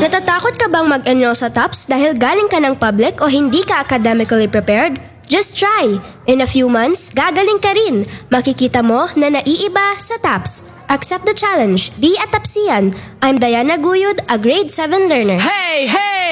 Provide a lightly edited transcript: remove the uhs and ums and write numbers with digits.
Natatakot ka bang mag-enroll sa TOPS dahil galing ka ng public o hindi ka academically prepared? Just try! In a few months, gagaling ka rin. Makikita mo na naiiba sa TOPS. Accept the challenge. Be a TOPSian. I'm Diana Guyud, a grade 7 learner. Hey, hey!